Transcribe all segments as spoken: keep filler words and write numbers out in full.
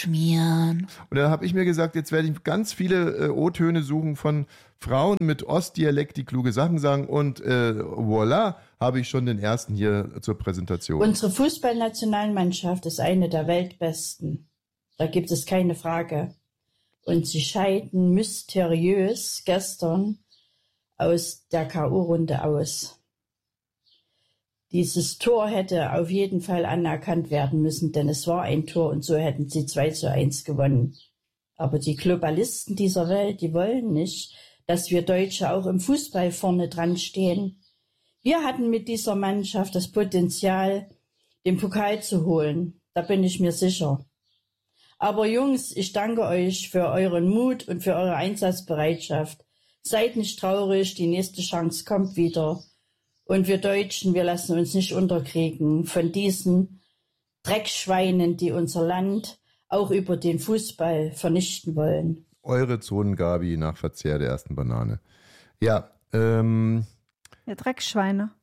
schmieren. Und dann habe ich mir gesagt, jetzt werde ich ganz viele äh, O-Töne suchen von Frauen mit Ostdialekt, die kluge Sachen sagen. Und äh, voilà, habe ich schon den ersten hier zur Präsentation. Unsere Fußballnationalmannschaft ist eine der weltbesten. Da gibt es keine Frage. Und sie scheiden mysteriös gestern aus der K O-Runde aus. Dieses Tor hätte auf jeden Fall anerkannt werden müssen, denn es war ein Tor und so hätten sie zwei zu eins gewonnen. Aber die Globalisten dieser Welt, die wollen nicht, dass wir Deutsche auch im Fußball vorne dran stehen. Wir hatten mit dieser Mannschaft das Potenzial, den Pokal zu holen. Da bin ich mir sicher. Aber Jungs, ich danke euch für euren Mut und für eure Einsatzbereitschaft. Seid nicht traurig, die nächste Chance kommt wieder. Und wir Deutschen, wir lassen uns nicht unterkriegen von diesen Dreckschweinen, die unser Land auch über den Fußball vernichten wollen. Eure Zonen-Gabi nach Verzehr der ersten Banane. Ja, ähm... Ja, Dreckschweine.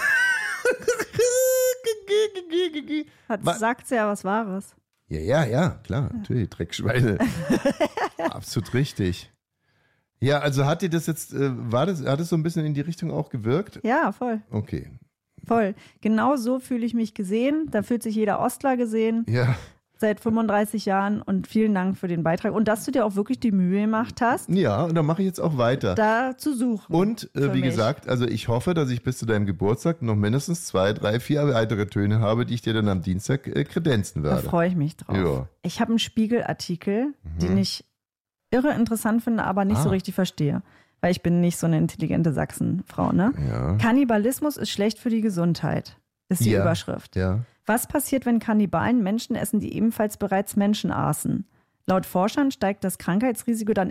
Hat, sagt ja was Wahres. Ja, ja, ja, klar, natürlich, Dreckschweine. Absolut richtig. Ja, also hat dir das jetzt, äh, war das, hat es so ein bisschen in die Richtung auch gewirkt? Ja, voll. Okay. Voll. Genau so fühle ich mich gesehen. Da fühlt sich jeder Ostler gesehen. Ja. Seit fünfunddreißig Jahren und vielen Dank für den Beitrag. Und dass du dir auch wirklich die Mühe gemacht hast. Ja, und dann mache ich jetzt auch weiter. Da zu suchen. Und äh, wie mich. gesagt, also ich hoffe, dass ich bis zu deinem Geburtstag noch mindestens zwei, drei, vier weitere Töne habe, die ich dir dann am Dienstag äh, kredenzen werde. Da freue ich mich drauf. Ja. Ich habe einen Spiegelartikel, mhm. den ich irre interessant finde, aber nicht ah. so richtig verstehe. Weil ich bin nicht so eine intelligente Sachsenfrau, ne? Ja. Kannibalismus ist schlecht für die Gesundheit, ist die ja. Überschrift. Ja. Was passiert, wenn Kannibalen Menschen essen, die ebenfalls bereits Menschen aßen? Laut Forschern steigt das Krankheitsrisiko dann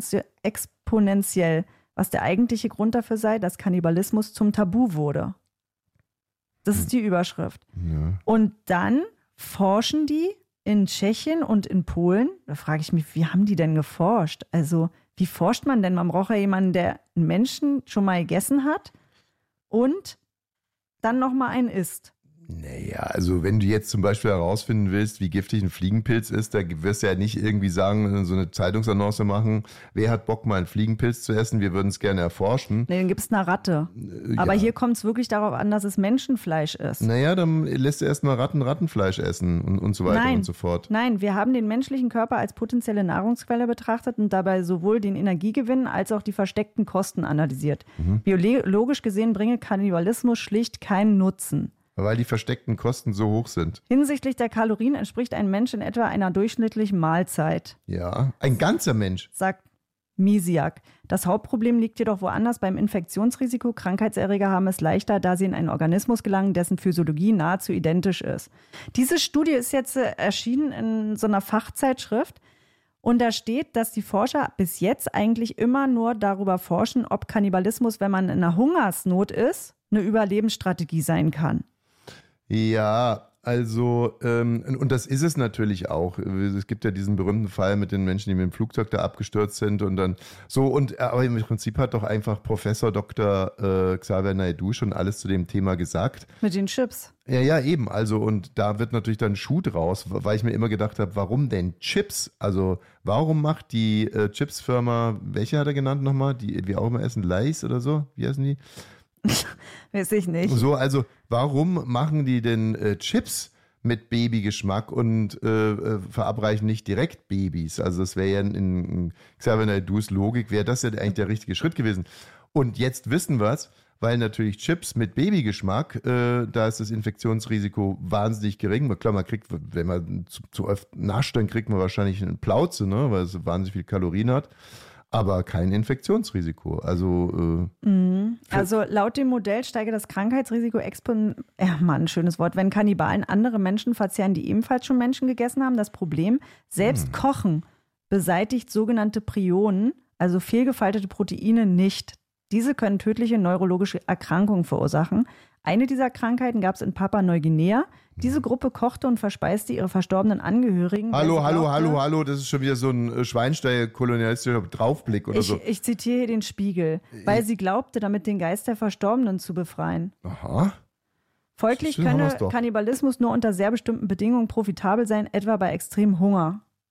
exponentiell, was der eigentliche Grund dafür sei, dass Kannibalismus zum Tabu wurde. Das ist die Überschrift. Ja. Und dann forschen die in Tschechien und in Polen. Da frage ich mich, wie haben die denn geforscht? Also, wie forscht man denn? Man braucht ja jemanden, der einen Menschen schon mal gegessen hat und dann nochmal einen isst. Naja, also wenn du jetzt zum Beispiel herausfinden willst, wie giftig ein Fliegenpilz ist, da wirst du ja nicht irgendwie sagen, so eine Zeitungsannonce machen, wer hat Bock mal einen Fliegenpilz zu essen, wir würden es gerne erforschen. Nee, dann gibt es eine Ratte. Äh, Aber ja. hier kommt es wirklich darauf an, dass es Menschenfleisch ist. Naja, dann lässt du erstmal Ratten Rattenfleisch essen und, und so weiter Nein. und so fort. Nein, wir haben den menschlichen Körper als potenzielle Nahrungsquelle betrachtet und dabei sowohl den Energiegewinn als auch die versteckten Kosten analysiert. Mhm. Biologisch gesehen bringe Kannibalismus schlicht keinen Nutzen. Weil die versteckten Kosten so hoch sind. Hinsichtlich der Kalorien entspricht ein Mensch in etwa einer durchschnittlichen Mahlzeit. Ja, ein ganzer Mensch. Sagt Misiak. Das Hauptproblem liegt jedoch woanders beim Infektionsrisiko. Krankheitserreger haben es leichter, da sie in einen Organismus gelangen, dessen Physiologie nahezu identisch ist. Diese Studie ist jetzt erschienen in so einer Fachzeitschrift. Und da steht, dass die Forscher bis jetzt eigentlich immer nur darüber forschen, ob Kannibalismus, wenn man in einer Hungersnot ist, eine Überlebensstrategie sein kann. Ja, also, ähm, und das ist es natürlich auch. Es gibt ja diesen berühmten Fall mit den Menschen, die mit dem Flugzeug da abgestürzt sind und dann so. Und aber im Prinzip hat doch einfach Professor Doktor Äh, Xavier Naidoo schon alles zu dem Thema gesagt. Mit den Chips. Ja, ja, eben. Also, und da wird natürlich dann Schuh draus, weil ich mir immer gedacht habe, warum denn Chips? Also, warum macht die äh, Chips-Firma, welche hat er genannt nochmal? Die wir auch immer essen, Lay's oder so? Wie heißen die? Weiß ich nicht. So, also warum machen die denn äh, Chips mit Babygeschmack und äh, äh, verabreichen nicht direkt Babys? Also das wäre ja in, in Xavier Naidoo's Logik, wäre das ja eigentlich der richtige Schritt gewesen. Und jetzt wissen wir es, weil natürlich Chips mit Babygeschmack, äh, da ist das Infektionsrisiko wahnsinnig gering. Klar, man kriegt, wenn man zu, zu oft nascht, dann kriegt man wahrscheinlich eine Plauze, ne, weil es wahnsinnig viel Kalorien hat. Aber kein Infektionsrisiko. Also, äh, mhm. also laut dem Modell steige das Krankheitsrisiko expon... Ja, Mann, schönes Wort. Wenn Kannibalen andere Menschen verzehren, die ebenfalls schon Menschen gegessen haben. Das Problem, selbst mhm. Kochen beseitigt sogenannte Prionen, also fehlgefaltete Proteine, nicht. Diese können tödliche neurologische Erkrankungen verursachen. Eine dieser Krankheiten gab es in Papua-Neuguinea. Diese Gruppe kochte und verspeiste ihre verstorbenen Angehörigen. Hallo, hallo, glaubte, hallo, hallo, das ist schon wieder so ein Schweinsteiger-kolonialistischer Draufblick oder ich, so. Ich zitiere hier den Spiegel, weil sie glaubte, damit den Geist der Verstorbenen zu befreien. Aha. Folglich könne Kannibalismus nur unter sehr bestimmten Bedingungen profitabel sein, etwa bei extremem Hunger.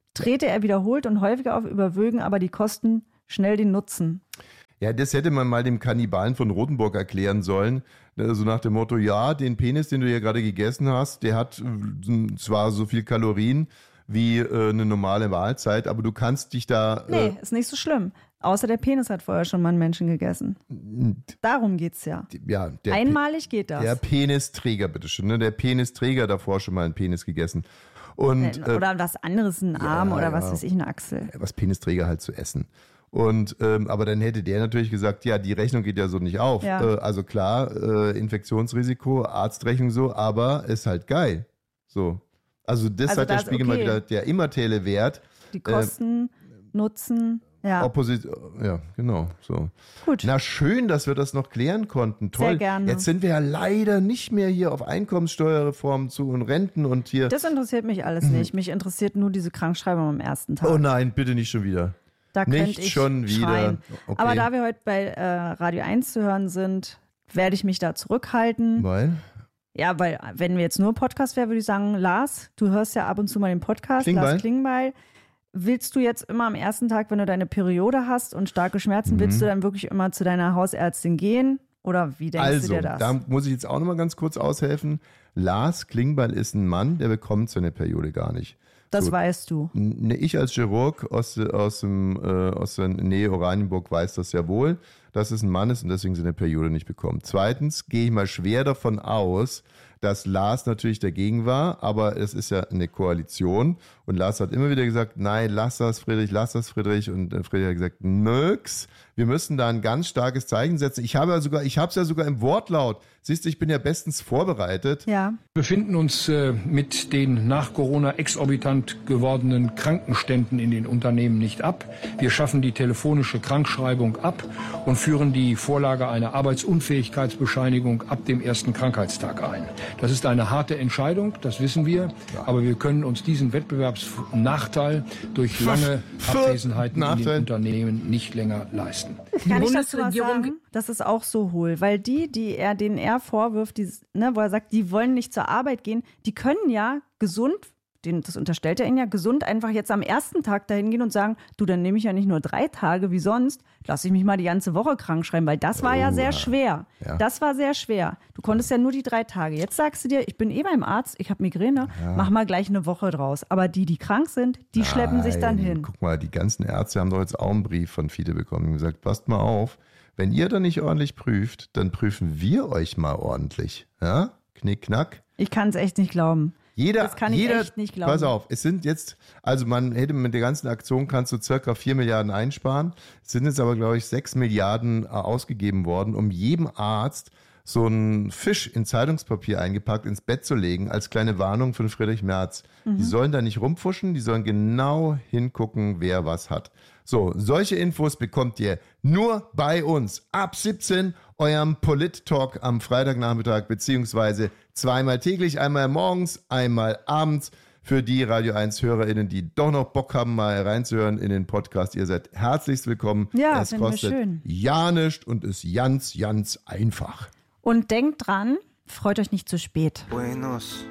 trete er wiederholt und häufiger auf, überwögen aber die Kosten schnell den Nutzen. Ja, das hätte man mal dem Kannibalen von Rothenburg erklären sollen. So nach dem Motto, ja, den Penis, den du hier gerade gegessen hast, der hat zwar so viel Kalorien wie äh, eine normale Mahlzeit, aber du kannst dich da... Nee, äh, ist nicht so schlimm. Außer der Penis hat vorher schon mal einen Menschen gegessen. Darum geht's ja. ja der Einmalig geht das. Der Penisträger, bitteschön. Ne? Der Penisträger hat davor schon mal einen Penis gegessen. Und, oder äh, was anderes, ein Arm ja, oder was ja. weiß ich, eine Achsel. Was Penisträger halt zu essen. Und ähm, aber dann hätte der natürlich gesagt, ja, die Rechnung geht ja so nicht auf. Ja. Äh, also klar, äh, Infektionsrisiko, Arztrechnung so, aber ist halt geil. So. Also das Also hat der das, Spiegel okay. mal wieder, der immaterielle Wert. Die Kosten, äh, Nutzen, ja. Opposit ja, genau. So. Gut. Na schön, dass wir das noch klären konnten. Toll. Sehr gerne. Jetzt sind wir ja leider nicht mehr hier auf Einkommenssteuerreform zu und Renten und hier. Das interessiert mich alles nicht. Mich interessiert nur diese Krankschreibung am ersten Tag. Oh nein, bitte nicht schon wieder. Da Nicht könnte ich schon wieder. schreien. Okay. Aber da wir heute bei äh, Radio eins zu hören sind, werde ich mich da zurückhalten. Weil? Ja, weil wenn wir jetzt nur Podcast wären, würde ich sagen, Lars, du hörst ja ab und zu mal den Podcast, Klingbeil. Lars Klingbeil. Willst du jetzt immer am ersten Tag, wenn du deine Periode hast und starke Schmerzen, Mhm. willst du dann wirklich immer zu deiner Hausärztin gehen? Oder wie denkst Also, du dir das? da muss ich jetzt auch nochmal ganz kurz aushelfen. Lars Klingbeil ist ein Mann, der bekommt seine Periode gar nicht. Das so, weißt du. Ne, ich als Chirurg aus, aus, dem, äh, aus der Nähe Oranienburg weiß das ja wohl, dass es ein Mann ist und deswegen seine Periode nicht bekommt. Zweitens gehe ich mal schwer davon aus, dass Lars natürlich dagegen war, aber es ist ja eine Koalition und Lars hat immer wieder gesagt, nein, lass das Friedrich, lass das Friedrich und Friedrich hat gesagt, nix, wir müssen da ein ganz starkes Zeichen setzen. Ich habe ja sogar, ich habe es ja sogar im Wortlaut. Siehst du, ich bin ja bestens vorbereitet. Ja. Wir befinden uns äh, mit den nach Corona exorbitant gewordenen Krankenständen in den Unternehmen nicht ab. Wir schaffen die telefonische Krankschreibung ab und führen die Vorlage einer Arbeitsunfähigkeitsbescheinigung ab dem ersten Krankheitstag ein. Das ist eine harte Entscheidung, das wissen wir, aber wir können uns diesen Wettbewerbsnachteil durch lange Abwesenheiten in den Unternehmen nicht länger leisten. Kann ich dazu was sagen? Das ist auch so hohl, weil die, die er, denen er vorwirft, die, ne, wo er sagt, die wollen nicht zur Arbeit gehen, die können ja gesund, den, das unterstellt er ihnen ja, gesund einfach jetzt am ersten Tag dahin gehen und sagen, du, dann nehme ich ja nicht nur drei Tage wie sonst, lass ich mich mal die ganze Woche krank schreiben, weil das war oh, ja sehr schwer. Ja. Das war sehr schwer. Du konntest ja nur die drei Tage. Jetzt sagst du dir, ich bin eh beim Arzt, ich habe Migräne, ja. mach mal gleich eine Woche draus. Aber die, die krank sind, die Nein, schleppen sich dann hin. Guck mal, die ganzen Ärzte haben doch jetzt auch einen Brief von Fiete bekommen und gesagt, passt mal auf, wenn ihr da nicht ordentlich prüft, dann prüfen wir euch mal ordentlich. Ja? Knick, knack. Ich kann es echt nicht glauben. Jeder, das kann ich jeder, echt nicht glauben. Pass auf, es sind jetzt, also man hätte mit der ganzen Aktion kannst du circa vier Milliarden einsparen. Es sind jetzt aber, glaube ich, sechs Milliarden ausgegeben worden, um jedem Arzt so einen Fisch in Zeitungspapier eingepackt ins Bett zu legen, als kleine Warnung von Friedrich Merz. Mhm. Die sollen da nicht rumpfuschen, die sollen genau hingucken, wer was hat. So, solche Infos bekommt ihr nur bei uns ab siebzehn, eurem Polit-Talk am Freitagnachmittag, beziehungsweise zweimal täglich, einmal morgens, einmal abends. Für die Radio eins HörerInnen, die doch noch Bock haben, mal reinzuhören in den Podcast, ihr seid herzlichst willkommen. Ja, es kostet schön. ja nichts und ist ganz, ganz einfach. Und denkt dran, freut euch nicht zu spät. Buenos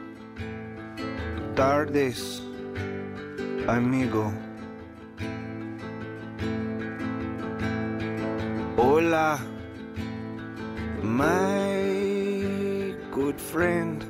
tardes, amigo. Hola, my good friend.